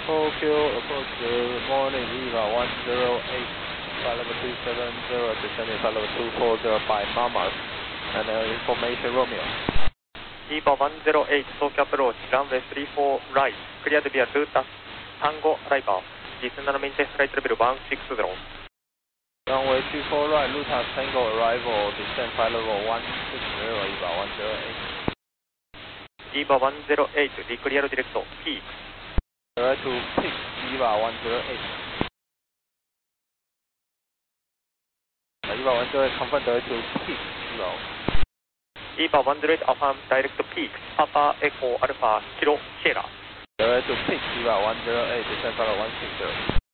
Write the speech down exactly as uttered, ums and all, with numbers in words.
Tokyo, approach good morning, Eva one zero eight, flight level two seven zero, descending flight level two four zero five, Mamas, and uh, information Romeo. Eva one zero eight, Tokyo approach, runway three four right, cleared via Luta, Tango, arrival, descend and maintain flight level one six zero. Runway three four right, Luta Tango arrival, descend flight level one six zero, Eva one zero eight. Eva one zero eight, declare direct peak. Direct to peak, Eva one zero eight. Eva one zero eight, confirm direct to peak, Eva. Eva one zero eight, affirm direct peak, Papa Echo Alpha Kilo Sierra. Direct to peak, Eva one zero eight, descend flight level one six zero.